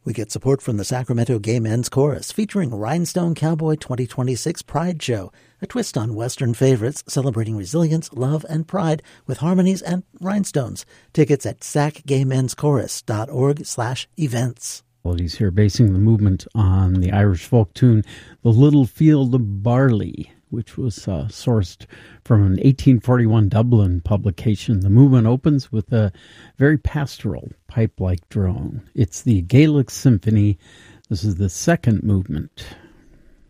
We get support from the Sacramento Gay Men's Chorus, featuring Rhinestone Cowboy 2026 Pride Show, a twist on Western favorites celebrating resilience, love, and pride with harmonies and rhinestones. Tickets at sacgaymenschorus.org/events. He's here basing the movement on the Irish folk tune, The Little Field of Barley, which was sourced from an 1841 Dublin publication. The movement opens with a very pastoral pipe-like drone. It's the Gaelic Symphony. This is the second movement.